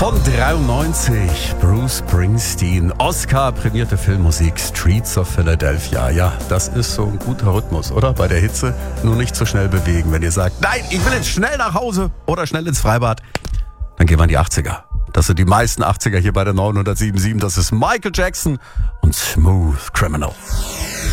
Von 93, Bruce Springsteen, Oscar-prämierte Filmmusik, Streets of Philadelphia. Ja, das ist so ein guter Rhythmus, oder? Bei der Hitze nur nicht zu schnell bewegen. Wenn ihr sagt, nein, ich will jetzt schnell nach Hause oder schnell ins Freibad, dann gehen wir in die 80er. Das sind die meisten 80er hier bei der 907.7. Das ist Michael Jackson und Smooth Criminal.